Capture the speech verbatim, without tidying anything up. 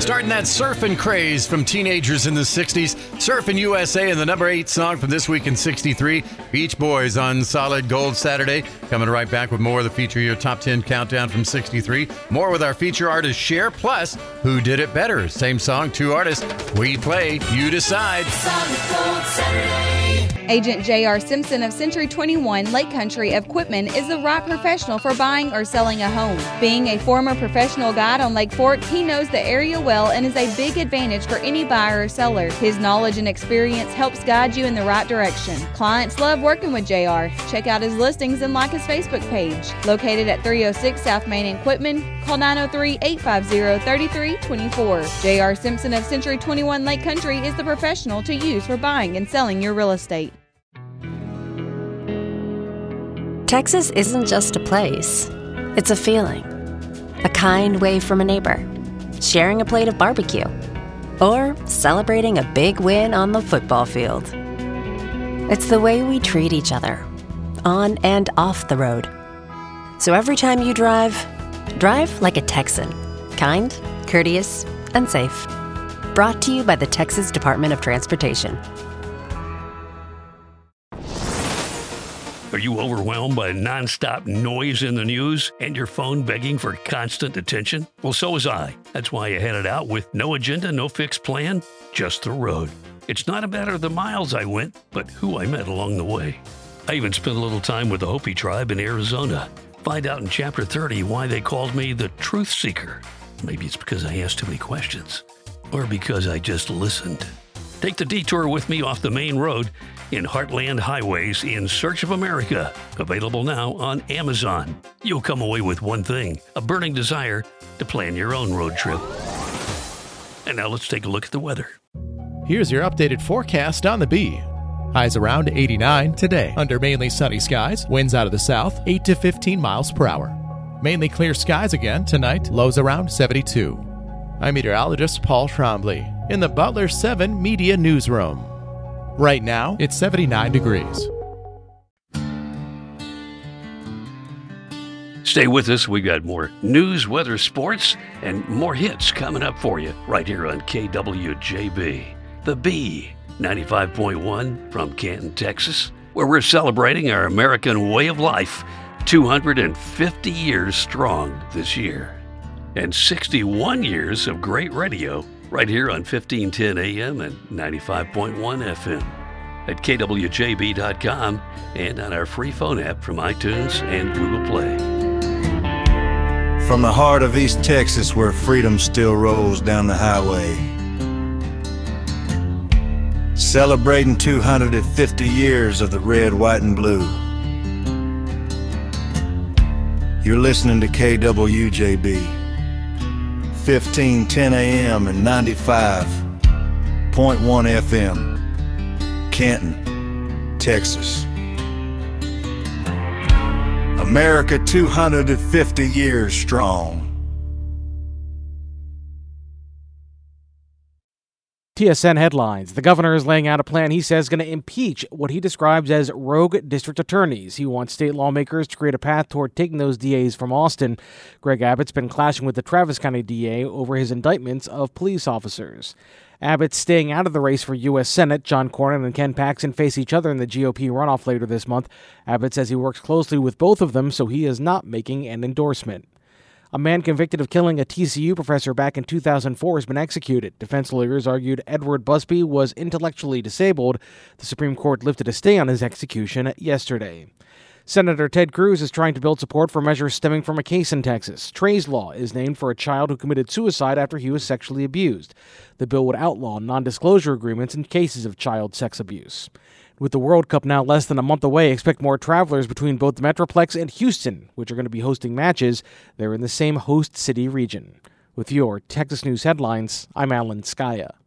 Starting that surfing craze from teenagers in the sixties. Surfing U S A and the number eight song from This Week in sixty-three. Beach Boys on Solid Gold Saturday. Coming right back with more of the Feature Your Top ten Countdown from sixty-three. More with our feature artist Cher. Plus, Who Did It Better? Same song, two artists. We play, you decide. Solid Gold Saturday. Agent J R Simpson of Century twenty-one Lake Country of Quitman is the right professional for buying or selling a home. Being a former professional guide on Lake Fork, he knows the area well and is a big advantage for any buyer or seller. His knowledge and experience helps guide you in the right direction. Clients love working with J R. Check out his listings and like his Facebook page. Located at three oh six South Main in Quitman, call nine oh three, eight five oh, three three two four. J R Simpson of Century twenty-one Lake Country is the professional to use for buying and selling your real estate. Texas isn't just a place, it's a feeling. A kind wave from a neighbor, sharing a plate of barbecue, or celebrating a big win on the football field. It's the way we treat each other, on and off the road. So every time you drive, drive like a Texan. Kind, courteous, and safe. Brought to you by the Texas Department of Transportation. Are you overwhelmed by nonstop noise in the news and your phone begging for constant attention? Well, so was I. That's why I headed out with no agenda, no fixed plan, just the road. It's not a matter of the miles I went, but who I met along the way. I even spent a little time with the Hopi tribe in Arizona. Find out in Chapter thirty why they called me the Truth Seeker. Maybe it's because I asked too many questions, or because I just listened. Take the detour with me off the main road in Heartland Highways in Search of America. Available now on Amazon. You'll come away with one thing, a burning desire to plan your own road trip. And now let's take a look at the weather. Here's your updated forecast on the Bee. Highs around eighty-nine today. Under mainly sunny skies, winds out of the south, eight to fifteen miles per hour. Mainly clear skies again tonight, lows around seventy-two. I'm meteorologist Paul Trombley in the Butler seven Media Newsroom. Right now, it's seventy-nine degrees. Stay with us. We've got more news, weather, sports, and more hits coming up for you right here on K W J B. The Bee, ninety-five point one from Canton, Texas, where we're celebrating our American way of life, two hundred fifty years strong this year. And sixty-one years of great radio right here on fifteen ten A M and ninety-five point one F M at K W J B dot com and on our free phone app from iTunes and Google Play. From the heart of East Texas where freedom still rolls down the highway, celebrating two hundred fifty years of the red, white, and blue. You're listening to K W J B. fifteen ten A M and ninety-five point one F M, Canton, Texas. America two hundred fifty years strong. T S N headlines. The governor is laying out a plan he says is going to impeach what he describes as rogue district attorneys. He wants state lawmakers to create a path toward taking those D As from Austin. Greg Abbott's been clashing with the Travis County D A over his indictments of police officers. Abbott's staying out of the race for U S Senate. John Cornyn and Ken Paxton face each other in the G O P runoff later this month. Abbott says he works closely with both of them, so he is not making an endorsement. A man convicted of killing a T C U professor back in two thousand four has been executed. Defense lawyers argued Edward Busby was intellectually disabled. The Supreme Court lifted a stay on his execution yesterday. Senator Ted Cruz is trying to build support for measures stemming from a case in Texas. Trey's Law is named for a child who committed suicide after he was sexually abused. The bill would outlaw non-disclosure agreements in cases of child sex abuse. With the World Cup now less than a month away, expect more travelers between both the Metroplex and Houston, which are going to be hosting matches. They're in the same host city region. With your Texas News headlines, I'm Alan Skaya.